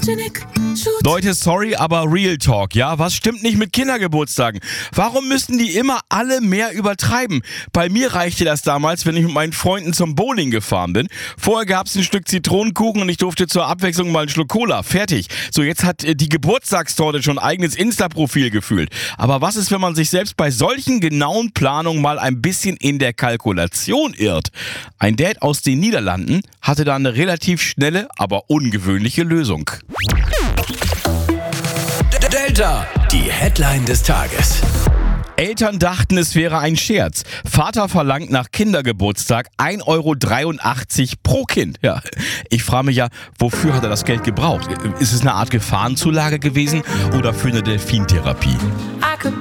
Leute, sorry, aber Real Talk, ja? Was stimmt nicht mit Kindergeburtstagen? Warum müssen die immer alle mehr übertreiben? Bei mir reichte das damals, wenn ich mit meinen Freunden zum Bowling gefahren bin. Vorher gab es ein Stück Zitronenkuchen und ich durfte zur Abwechslung mal einen Schluck Cola. Fertig. So, jetzt hat die Geburtstagstorte schon ein eigenes Insta-Profil gefühlt. Aber was ist, wenn man sich selbst bei solchen genauen Planungen mal ein bisschen in der Kalkulation irrt? Ein Dad aus den Niederlanden hatte da eine relativ schnelle, aber ungewöhnliche Lösung. Delta, die Headline des Tages. Eltern dachten, es wäre ein Scherz. Vater verlangt nach Kindergeburtstag 1,83 € pro Kind. Ja, ich frage mich ja, wofür hat er das Geld gebraucht? Ist es eine Art Gefahrenzulage gewesen oder für eine Delfintherapie?